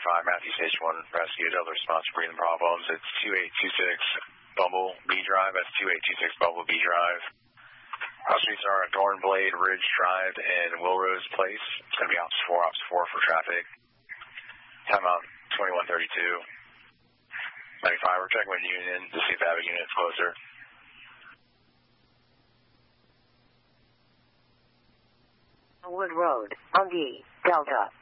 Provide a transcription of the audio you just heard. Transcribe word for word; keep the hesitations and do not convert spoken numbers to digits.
ninety-five, Matthew Station one Rescue, Delta response to breathing problems. It's two eight two six Bumble B Drive. That's two eight two six Bumble B Drive. Our streets are Dornblade, Ridge Drive, and Wilrose Place. It's going to be Ops four, Ops four for traffic. Timeout twenty-one thirty-two. ninety-five, we're checking with Union to see if they have a unit closer. Wood Road, Bungie, Delta.